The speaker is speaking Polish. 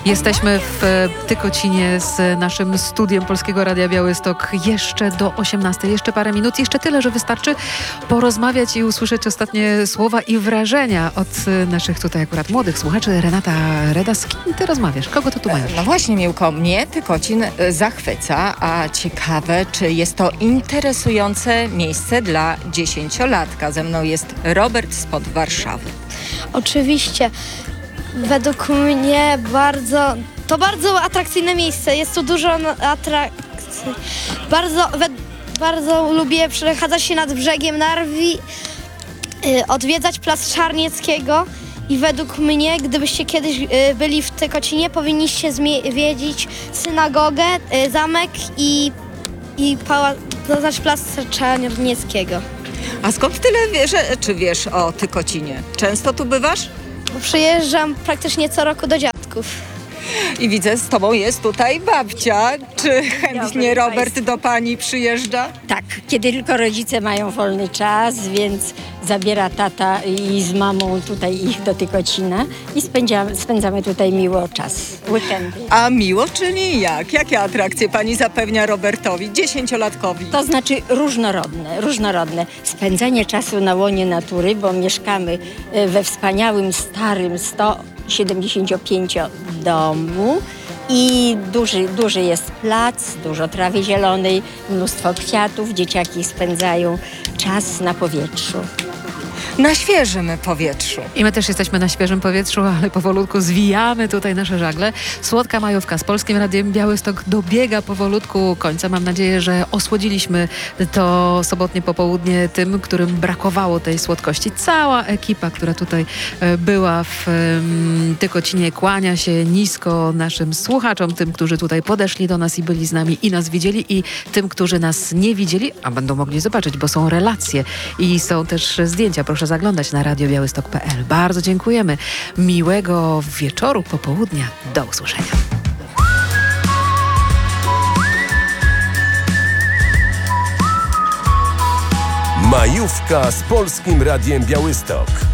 Jesteśmy w Tykocinie z naszym studiem Polskiego Radia Białystok jeszcze do 18. Jeszcze parę minut, jeszcze tyle, że wystarczy porozmawiać i usłyszeć ostatnie słowa i wrażenia od naszych tutaj akurat młodych słuchaczy. Renata Reda, z kim ty rozmawiasz? Kogo ty tu masz? No właśnie, Miłko, mnie Tykocin zachwyca, a ciekawe, czy jest to interesujące miejsce dla 10-latka. Ze mną jest Robert spod Warszawy. Oczywiście. Według mnie bardzo atrakcyjne miejsce. Jest tu dużo atrakcji. Bardzo lubię przechadzać się nad brzegiem Narwi, odwiedzać Plac Czarnieckiego i według mnie, gdybyście kiedyś byli w Tykocinie, powinniście zwiedzić synagogę, zamek i Plac Czarnieckiego. A skąd tyle wiesz o Tykocinie? Często tu bywasz? Bo przyjeżdżam praktycznie co roku do dziadków. I widzę, z tobą jest tutaj babcia. Czy chętnie Robert do pani przyjeżdża? Tak, kiedy tylko rodzice mają wolny czas, więc zabiera tata i z mamą tutaj ich do Tykocina i spędzamy tutaj miło czas, weekendy. A miło, czyli jak? Jakie atrakcje pani zapewnia Robertowi, 10-latkowi? To znaczy różnorodne. Spędzanie czasu na łonie natury, bo mieszkamy we wspaniałym, starym 175 domu i duży jest plac, dużo trawy zielonej, mnóstwo kwiatów. Dzieciaki spędzają czas na powietrzu. Na świeżym powietrzu. I my też jesteśmy na świeżym powietrzu, ale powolutku zwijamy tutaj nasze żagle. Słodka majówka z Polskim Radiem Białystok dobiega powolutku końca. Mam nadzieję, że osłodziliśmy to sobotnie popołudnie tym, którym brakowało tej słodkości. Cała ekipa, która tutaj była w Tykocinie, kłania się nisko naszym słuchaczom, tym, którzy tutaj podeszli do nas i byli z nami i nas widzieli, i tym, którzy nas nie widzieli, a będą mogli zobaczyć, bo są relacje i są też zdjęcia. Proszę zaglądać na radiobiałystok.pl. Bardzo dziękujemy. Miłego wieczoru, popołudnia. Do usłyszenia. Majówka z Polskim Radiem Białystok.